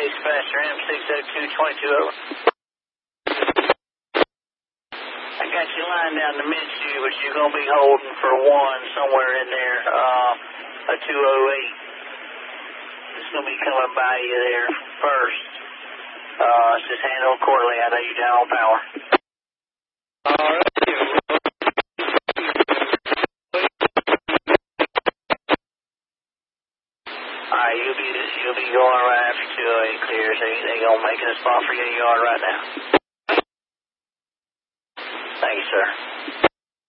Dispatcher M60222 over. I got you lying down the mid-shoe, but you're going to be holding for 1 somewhere in there, a 208. It's going to be coming by you there first. It's just handled accordingly. I know you're down on power. All right. Alright, you'll be going right after 208 clears. They gonna make it a spot for your yard right now. Thank you, sir.